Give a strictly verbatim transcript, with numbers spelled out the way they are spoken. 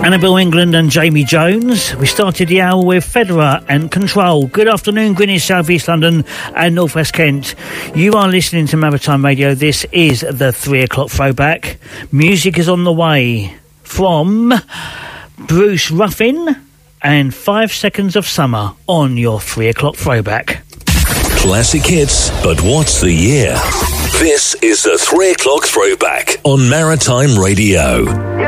Annabelle England and Jamie Jones. We started the hour with Federer and Control. Good afternoon, Greenwich, South East London and North West Kent. You are listening to Maritime Radio. This is the three o'clock throwback. Music is on the way from Bruce Ruffin and Five Seconds of Summer on your three o'clock throwback. Classic hits, but what's the year? This is the three o'clock throwback on Maritime Radio.